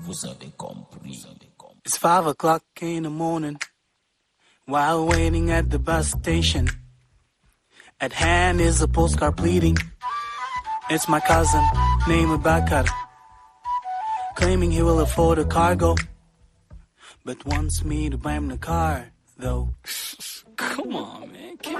Vous avez compris. It's 5 o'clock in the morning, while waiting at the bus station. At hand is a postcard pleading. It's my cousin, named Bakar, claiming he will afford a cargo, but wants me to buy him the car, though. Come on, man.